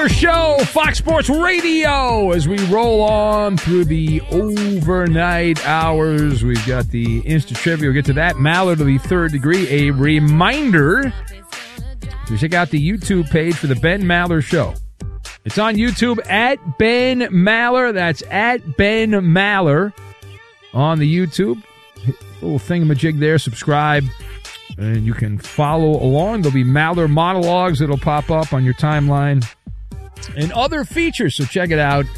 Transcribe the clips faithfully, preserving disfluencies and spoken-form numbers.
Maller Show, Fox Sports Radio. As we roll on through the overnight hours, we've got the Insta Trivia. We'll get to that. Maller to the third degree. A reminder to check out the YouTube page for the Ben Maller Show. It's on YouTube at Ben Maller. That's at Ben Maller on the YouTube. Little thingamajig there. Subscribe. And you can follow along. There'll be Maller monologues that'll pop up on your timeline and other features. So check it out.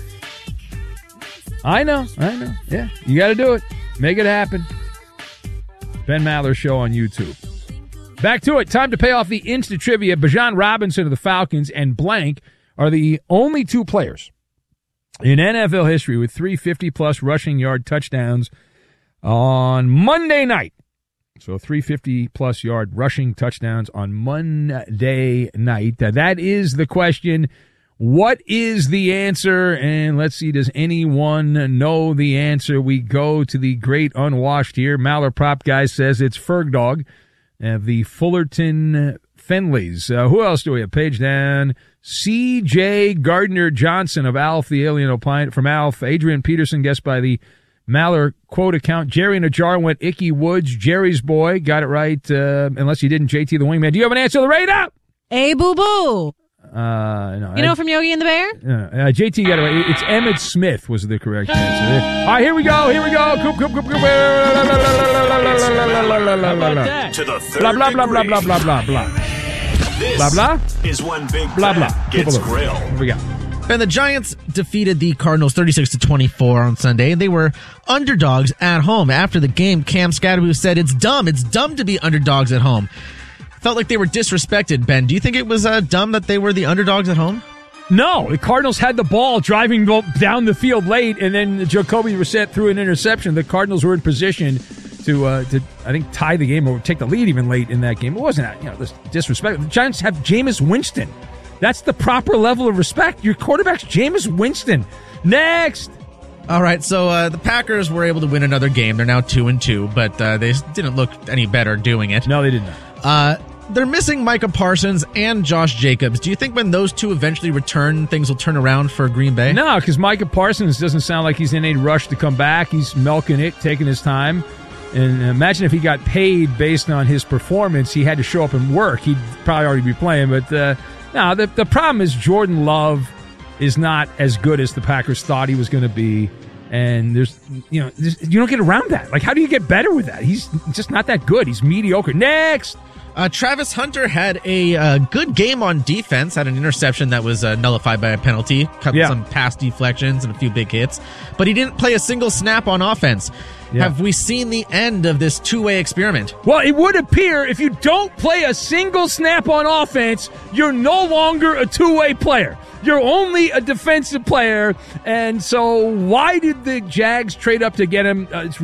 I know. I know. Yeah. You got to do it. Make it happen. Ben Maller Show on YouTube. Back to it. Time to pay off the Insta Trivia. Bijan Robinson of the Falcons and Blank are the only two players in N F L history with three hundred fifty plus rushing yard touchdowns on Monday night. So three hundred fifty plus yard rushing touchdowns on Monday night. Uh, that is the question. What is the answer? And let's see, does anyone know the answer? We go to the great unwashed here. Maller Prop Guy says it's Ferg Dog of the Fullerton Fenleys. Uh, who else do we have? Page down. C J Gardner Johnson of Alf, the Alien Opine from Alf. Adrian Peterson, guessed by the Maller quote account. Jerry in a jar went Icky Woods. Jerry's boy got it right. Uh, unless you didn't, J T the Wingman. Do you have an answer, Lorena? Hey, boo boo. Uh, no, you know I, from Yogi and the Bear? Uh, uh, J T got it right. It's Emmett Smith was the correct answer. All right, here we go. Here we go. Coop, coop, coop, coop. To the third blah blah blah blah blah blah blah blah. This blah blah is when Big blah blah gets grilled. Here we go. And the Giants defeated the Cardinals thirty-six to twenty-four on Sunday, and they were underdogs at home. After the game, Cam Scadaboo said, "It's dumb. It's dumb to be underdogs at home." Felt like they were disrespected, Ben. Do you think it was uh, dumb that they were the underdogs at home? No. The Cardinals had the ball driving down the field late, and then Jacoby Brissett threw an interception. The Cardinals were in position to, uh, to I think, tie the game or take the lead even late in that game. It wasn't, you know, this disrespect. The Giants have Jameis Winston. That's the proper level of respect. Your quarterback's Jameis Winston. Next. All right, so uh, the Packers were able to win another game. They're now two and two, but uh, they didn't look any better doing it. No, they didn't. Uh, they're missing Micah Parsons and Josh Jacobs. Do you think when those two eventually return, things will turn around for Green Bay? No, because Micah Parsons doesn't sound like he's in a rush to come back. He's milking it, taking his time. And imagine if he got paid based on his performance. He had to show up and work. He'd probably already be playing. But uh, no, the, the problem is Jordan Love is not as good as the Packers thought he was going to be. And there's, you know, there's, you don't get around that. Like, how do you get better with that? He's just not that good. He's mediocre. Next. Uh, Travis Hunter had a uh, good game on defense, had an interception that was uh, nullified by a penalty, cut yeah. some pass deflections and a few big hits, but he didn't play a single snap on offense. Yeah. Have we seen the end of this two-way experiment? Well, it would appear if you don't play a single snap on offense, you're no longer a two-way player. You're only a defensive player, and so why did the Jags trade up to get him? Uh, it's